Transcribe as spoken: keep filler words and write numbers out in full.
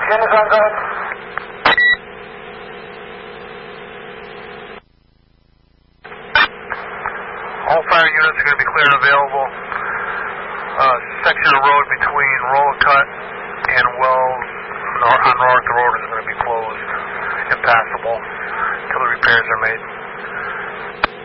Amazon, go ahead. All fire units are going to be clear and available. Uh, section of road between Rollicut and Wells nor- on North Road is going to be closed, impassable, until the repairs are made.